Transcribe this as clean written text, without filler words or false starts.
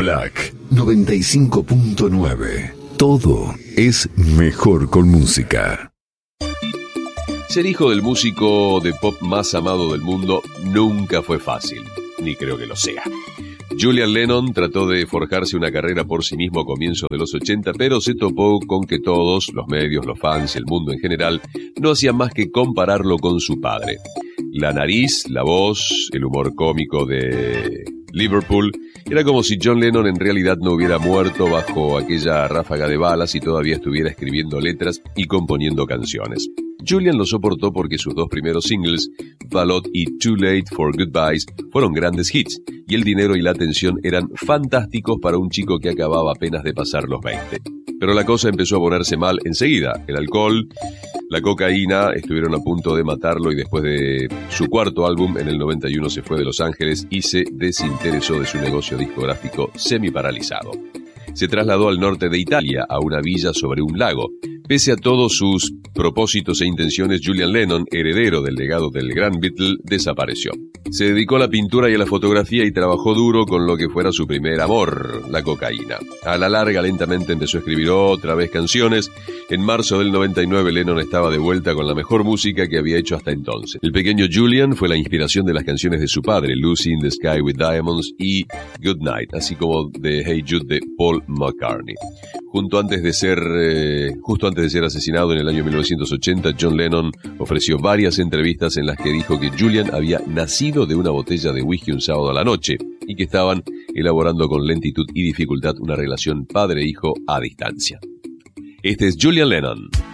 Black 95.9. Todo es mejor con música. Ser hijo del músico de pop más amado del mundo nunca fue fácil, ni creo que lo sea. Julian Lennon trató de forjarse una carrera por sí mismo a comienzos de los 80, pero se topó con que todos, los medios, los fans y el mundo en general, no hacían más que compararlo con su padre. La nariz, la voz, el humor cómico de Liverpool, era como si John Lennon en realidad no hubiera muerto bajo aquella ráfaga de balas y todavía estuviera escribiendo letras y componiendo canciones. Julian lo soportó porque sus dos primeros singles, Ballad y Too Late for Goodbyes, fueron grandes hits, y el dinero y la atención eran fantásticos para un chico que acababa apenas de pasar los 20. Pero la cosa empezó a ponerse mal enseguida. El alcohol, la cocaína estuvieron a punto de matarlo, y después de su cuarto álbum, en el 91 se fue de Los Ángeles y se desinteresó de su negocio discográfico semi-paralizado. Se trasladó al norte de Italia, a una villa sobre un lago. Pese a todos sus propósitos e intenciones, Julian Lennon, heredero del legado del gran Beatle, desapareció. Se dedicó a la pintura y a la fotografía y trabajó duro con lo que fuera su primer amor, la cocaína. A la larga, lentamente empezó a escribir otra vez canciones. En marzo del 99, Lennon estaba de vuelta con la mejor música que había hecho hasta entonces. El pequeño Julian fue la inspiración de las canciones de su padre, Lucy in the Sky with Diamonds y Good Night, así como de Hey Jude de Paul McCartney. Justo antes de ser asesinado en el año 1980, John Lennon ofreció varias entrevistas en las que dijo que Julian había nacido de una botella de whisky un sábado a la noche y que estaban elaborando con lentitud y dificultad una relación padre-hijo a distancia. Este es Julian Lennon.